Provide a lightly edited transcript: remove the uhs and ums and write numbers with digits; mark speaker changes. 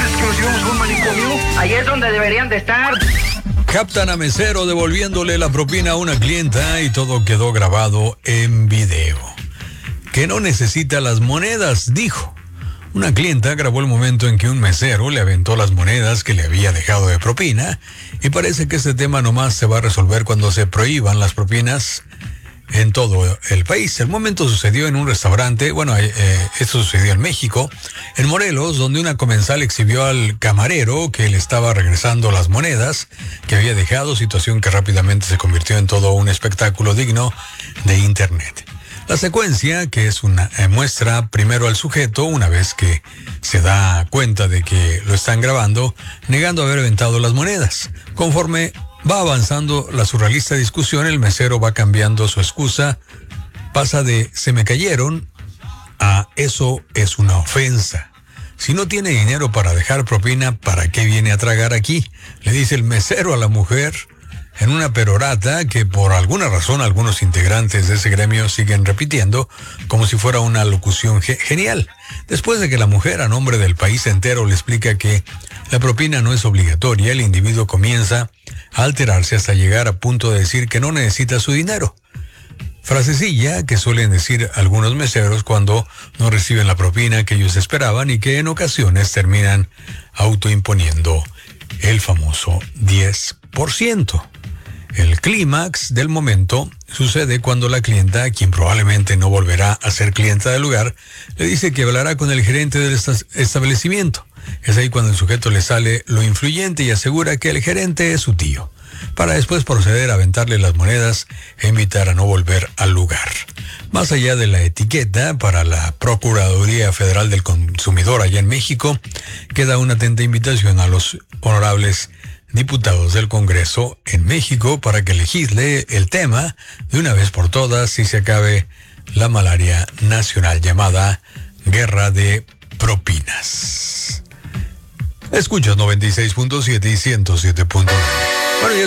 Speaker 1: parece que nos llevamos a un manicomio?
Speaker 2: Ahí es donde deberían de estar.
Speaker 3: Captan a mesero devolviéndole la propina a una clienta y todo quedó grabado en video. Que no necesita las monedas, dijo. Una clienta grabó el momento en que un mesero le aventó las monedas que le había dejado de propina y parece que este tema nomás se va a resolver cuando se prohíban las propinas en todo el país. El momento sucedió en un restaurante, esto sucedió en México, en Morelos, donde una comensal exhibió al camarero que le estaba regresando las monedas que había dejado, situación que rápidamente se convirtió en todo un espectáculo digno de internet. La secuencia, que es una muestra primero al sujeto, una vez que se da cuenta de que lo están grabando, negando haber aventado las monedas. Conforme va avanzando la surrealista discusión, el mesero va cambiando su excusa, pasa de "se me cayeron" a "eso es una ofensa". Si no tiene dinero para dejar propina, ¿para qué viene a tragar aquí?, le dice el mesero a la mujer, en una perorata que por alguna razón algunos integrantes de ese gremio siguen repitiendo como si fuera una locución genial. Después de que la mujer, a nombre del país entero, le explica que la propina no es obligatoria, el individuo comienza a alterarse hasta llegar a punto de decir que no necesita su dinero. Frasecilla que suelen decir algunos meseros cuando no reciben la propina que ellos esperaban y que en ocasiones terminan autoimponiendo el famoso 10%. El clímax del momento sucede cuando la clienta, quien probablemente no volverá a ser clienta del lugar, le dice que hablará con el gerente del establecimiento. Es ahí cuando el sujeto le sale lo influyente y asegura que el gerente es su tío, para después proceder a aventarle las monedas e invitar a no volver al lugar. Más allá de la etiqueta, para la Procuraduría Federal del Consumidor allá en México, queda una atenta invitación a los honorables diputados del Congreso en México para que legisle el tema de una vez por todas y se acabe la malaria nacional llamada guerra de propinas. Escuchas 96.7 y 107.9.